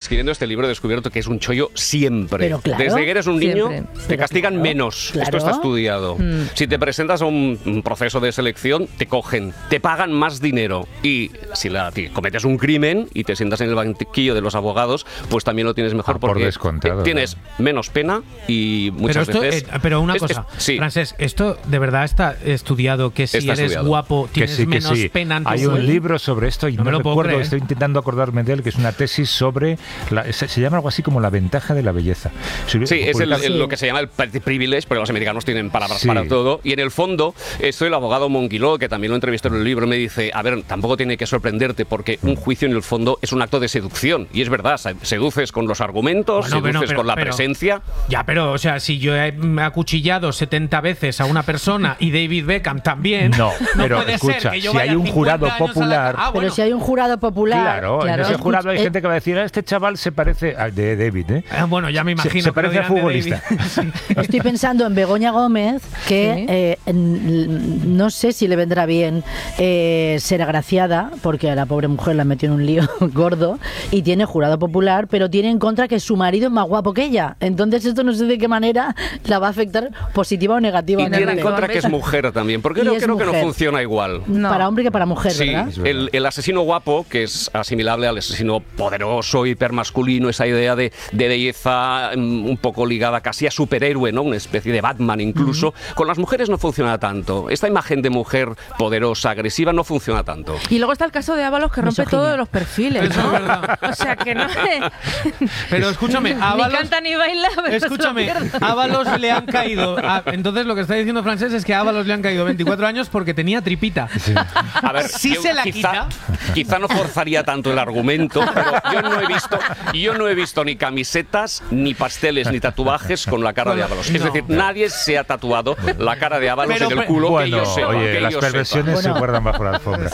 escribiendo este libro he descubierto que es un chollo siempre. Pero claro, desde que eres un niño siempre. te castigan menos. Esto está estudiado. Si te presentas a un proceso de selección, te cogen, te pagan más dinero. Y si cometes un crimen y te sientas en el banquillo de los abogados, pues también lo tienes mejor porque tienes menos pena y muchas veces... Pero una cosa, Francesc, ¿esto de verdad está estudiado que si eres guapo tienes menos pena en tu Hay un libro sobre esto y no me recuerdo, estoy intentando acordarme de él, que es una tesis sobre, se llama algo así como la ventaja de la belleza. Sí, es lo que se llama el privilege, porque los americanos tienen palabras para todo, y en el fondo, esto el abogado Monguiló, que también lo entrevisté en el libro, me dice, a ver, tampoco tiene que sorprenderte, porque un juicio en el fondo es un acto de seducción, y es verdad, seduces con los argumentos, seduces con la presencia. Ya, pero, o sea, si yo he acuchillado 70 veces a una persona y David Beckham también, no pero puede escucha, ser que yo si hay un jurado popular... Pero si hay un jurado popular... Claro, en ese jurado hay gente que va a decir, este chaval se parece a de David, ¿eh? Bueno, ya me imagino. Se parece a futbolista. Estoy pensando en Begoña Gómez, que no sé si le vendrá bien ser agraciada, porque a la pobre mujer la metió en un lío gordo, y tiene jurado popular, pero tiene en contra que su marido es más guapo que ella. Entonces esto no sé de qué manera la va a afectar positiva o negativamente. Y tiene en contra que es mujer también, porque creo que no funciona igual. Para hombre que para mujer, ¿verdad? El asesino guapo, que es asimilable al asesino poderoso, hipermasculino, esa idea de belleza un poco ligada casi a superhéroe, ¿no? Una especie de Batman incluso. Con las mujeres no funciona tanto. Esta imagen de mujer poderosa, agresiva, no funciona tanto. Y luego está el caso de Ábalos, que rompe todos los perfiles, ¿no? Eso es verdad. O sea, que no Pero escúchame, Ábalos... Ni canta ni baila, pero escúchame, a Ábalos le han caído... entonces lo que está diciendo Francesc es que a Ábalos le han caído 24 años porque tenía tripita. Sí. A ver, quizá no forzaría tanto el argumento, pero yo no he visto ni camisetas, ni pasteles, ni tatuajes con la cara de Ábalos. Es decir, nadie se ha tatuado la cara de Ábalos en el culo, que yo sepa. Oye, las perversiones se guardan bajo la alfombra.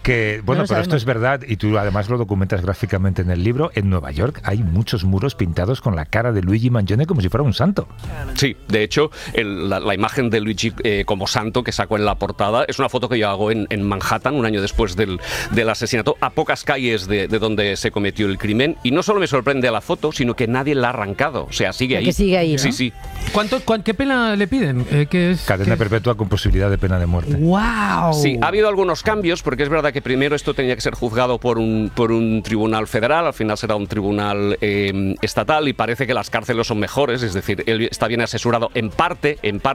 Pero esto es verdad, y tú además lo documentas gráficamente en el libro. En Nueva York hay muchos muros pintados con la cara de Luigi Mangione como si fuera un santo. Sí, de hecho, la imagen de Luigi como santo que sacó en la portada es una foto que yo hago en Manhattan, un año después del asesinato, a pocas calles de donde se cometió el crimen, y no solo me sorprende la foto, sino que nadie la ha arrancado, o sea, sigue ahí. Que sigue ahí, ¿no? Sí. ¿Qué pena le piden? Cadena perpetua con posibilidad de pena de muerte. ¡Wow! Sí, ha habido algunos cambios, porque es verdad que primero esto tenía que ser juzgado por un tribunal federal, al final será un tribunal estatal, y parece que las cárceles son mejores, es decir, él está bien asesorado en parte,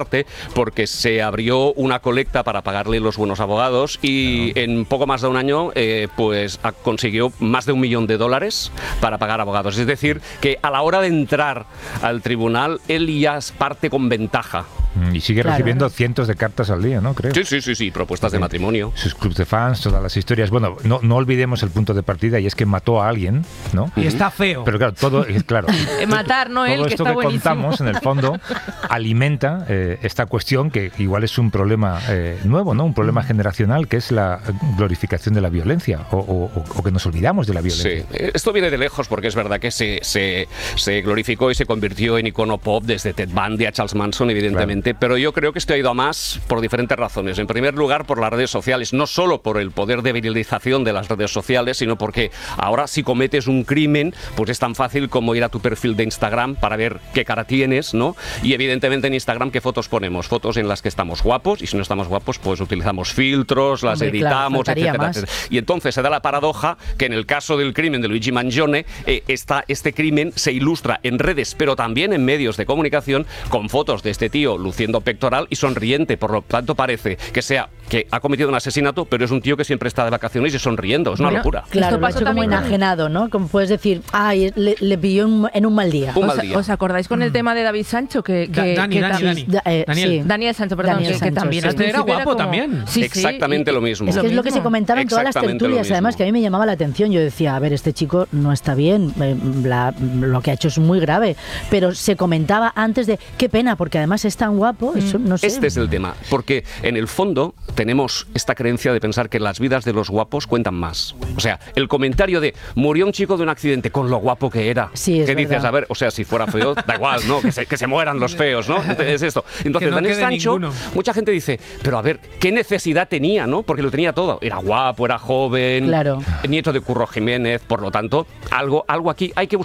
porque se abrió una colecta para pagarle los buenos abogados, y en poco más de un año pues consiguió más de $1 millón para pagar abogados. Es decir, que a la hora de entrar al tribunal, él ya parte con ventaja. Y sigue recibiendo cientos de cartas al día, ¿no? Creo. Sí, propuestas de matrimonio. Sus clubs de fans, todas las historias. Bueno, no olvidemos el punto de partida, y es que mató a alguien, ¿no? Y está feo. Pero claro, matar, no él, todo que esto está que buenísimo. contamos, en el fondo, alimenta esta cuestión que igual es un problema nuevo, ¿no? Un problema generacional, que es la glorificación de la violencia, o que nos olvidamos de la violencia. Sí, esto viene de lejos, porque es verdad que se glorificó y se convirtió en icono pop desde Ted Bundy a Charles Manson, evidentemente. Pero yo creo que esto ha ido a más por diferentes razones. En primer lugar, por las redes sociales, no solo por el poder de viralización de las redes sociales, sino porque ahora si cometes un crimen, pues es tan fácil como ir a tu perfil de Instagram para ver qué cara tienes, ¿no? Y evidentemente en Instagram, ¿qué fotos ponemos? Fotos en las que estamos guapos, y si no estamos guapos, pues utilizamos filtros, las editamos, etcétera. Y entonces se da la paradoja que en el caso del crimen de Luigi Mangione, este crimen se ilustra en redes, pero también en medios de comunicación, con fotos de este tío luciendo pectoral y sonriente. Por lo tanto, parece que ha cometido un asesinato, pero es un tío que siempre está de vacaciones y sonriendo. Es una locura. Claro, lo ha hecho como enajenado, ¿no? Como puedes decir, le pilló en un mal día. ¿Os acordáis con el tema de David Sancho? Daniel Sancho, perdón, que también era guapo también. Exactamente lo mismo. Es que es lo que se comentaba en todas las tertulias, además, que a mí me llamaba la atención. Yo decía, a ver, este chico no está bien, lo que ha hecho es muy grave, pero se comentaba antes de, qué pena, porque además es tan guapo, eso, no sé. Este es el tema, porque en el fondo tenemos esta creencia de pensar que las vidas de los guapos cuentan más. O sea, el comentario de, murió un chico de un accidente con lo guapo que era. Sí, ¿Qué dices? A ver, o sea, si fuera feo, da igual, ¿no? Que se mueran los feos, ¿no? Es esto. Entonces, Daniel Sancho, mucha gente dice, pero a ver, ¿qué necesidad tenía, no? Porque lo tenía todo. Era guapo, era joven, claro, nieto de Curro Jiménez, por lo tanto, algo aquí hay que